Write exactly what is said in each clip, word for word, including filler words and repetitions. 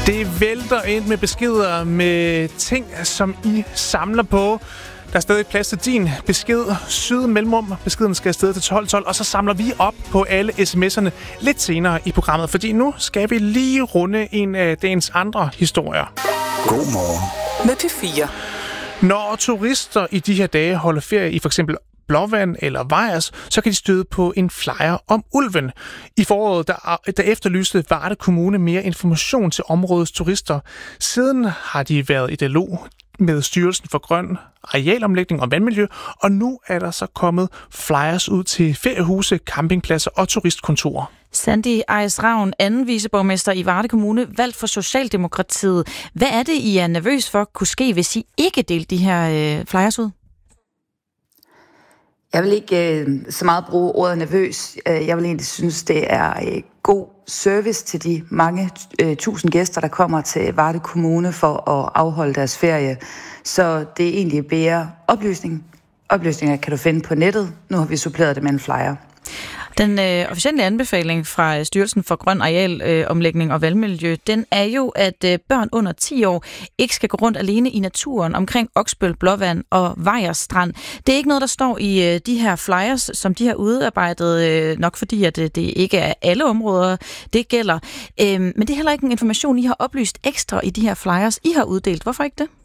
Det vælter ind med beskeder med ting, som I samler på. Der er stadig plads til din besked. Syd mellemrum. Beskeden skal afsted til tolv tolv, og så samler vi op på alle sms'erne lidt senere i programmet, fordi nu skal vi lige runde en af dagens andre historier. Godmorgen med P fire. Når turister i de her dage holder ferie i for eksempel Blåvand eller Vejers, så kan de støde på en flyer om ulven. I foråret der, der efterlyste Varde Kommune mere information til områdets turister. Siden har de været i dialog med Styrelsen for Grøn Arealomlægning og Vandmiljø, og nu er der så kommet flyers ud til feriehuse, campingpladser og turistkontorer. Sandy Ejes Ravn, anden viceborgmester i Varde Kommune, valgt for Socialdemokratiet. Hvad er det, I er nervøs for kunne ske, hvis I ikke delte de her øh, flyers ud? Jeg vil ikke øh, så meget bruge ordet nervøs. Jeg vil egentlig synes, det er øh, god service til de mange øh, tusind gæster, der kommer til Varde Kommune for at afholde deres ferie. Så det er egentlig bedre oplysning. Oplysninger kan du finde på nettet. Nu har vi suppleret det med en flyer. Den øh, officielle anbefaling fra Styrelsen for Grøn Arealomlægning øh, og Vandmiljø, den er jo, at øh, børn under ti år ikke skal gå rundt alene i naturen omkring Oksbøl, Blåvand og Vejers Strand. Det er ikke noget, der står i øh, de her flyers, som de har udarbejdet, øh, nok fordi, at øh, det ikke er alle områder, det gælder. Øh, men det er heller ikke en information, I har oplyst ekstra i de her flyers, I har uddelt. Hvorfor ikke det?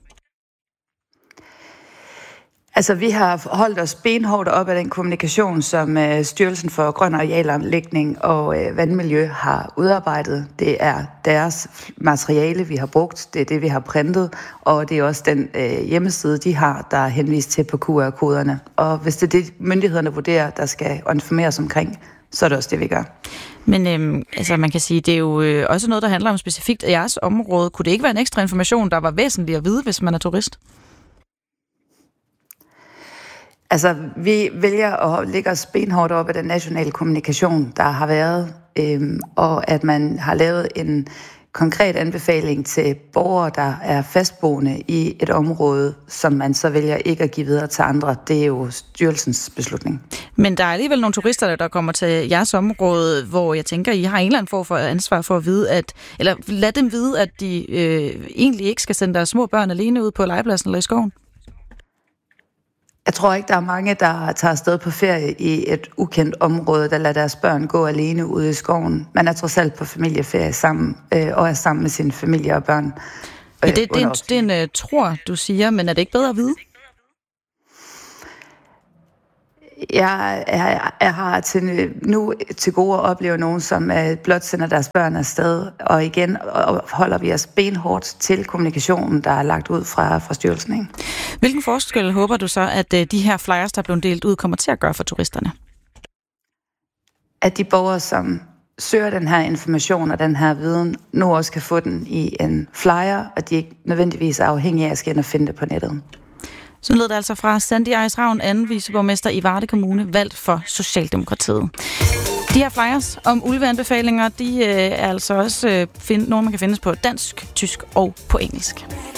Altså, vi har holdt os benhårdt op af den kommunikation, som uh, Styrelsen for Grøn Arealomlægning og uh, Vandmiljø har udarbejdet. Det er deres materiale, vi har brugt. Det er det, vi har printet. Og det er også den uh, hjemmeside, de har, der er henvist til på Q R-koderne. Og hvis det er det, myndighederne vurderer, der skal informeres omkring, så er det også det, vi gør. Men øhm, altså, man kan sige, det er jo øh, også noget, der handler om specifikt jeres område. Kunne det ikke være en ekstra information, der var væsentlig at vide, hvis man er turist? Altså, vi vælger at lægge os benhårdt op af den nationale kommunikation, der har været, øhm, og at man har lavet en konkret anbefaling til borgere, der er fastboende i et område, som man så vælger ikke at give videre til andre. Det er jo styrelsens beslutning. Men der er alligevel nogle turister, der kommer til jeres område, hvor jeg tænker, I har en eller anden form for ansvar for at vide, at, eller lad dem vide, at de øh, egentlig ikke skal sende deres små børn alene ud på legepladsen eller i skoven. Jeg tror ikke, der er mange, der tager afsted på ferie i et ukendt område, der lader deres børn gå alene ude i skoven. Man er trods alt på familieferie sammen, øh, og er sammen med sin familie og børn. Øh, ja, det, det, er en, det er en uh, tror, du siger, men er det ikke bedre at vide? Jeg, jeg, jeg har til nu til gode at opleve nogen, som uh, blot sender deres børn afsted, og igen og holder vi os benhårdt til kommunikationen, der er lagt ud fra, fra styrelsen. Ikke? Hvilken forskel håber du så, at uh, de her flyers, der er blevet delt ud, kommer til at gøre for turisterne? At de borgere, som søger den her information og den her viden, nu også kan få den i en flyer, og de ikke nødvendigvis er afhængige af at skal ind og finde det på nettet. Så lød det altså fra Sandy Ejes Ravn, anden viceborgmester i Varde Kommune, valgt for Socialdemokratiet. De her flyers om ulveanbefalinger, de øh, er altså også øh, find, nogle, man kan findes på dansk, tysk og på engelsk.